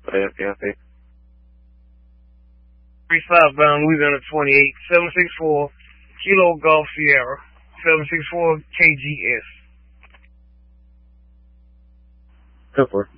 Okay. 35 bound Louisiana 28, 764 Kilo Golf Sierra, 764 KGS. Go for it.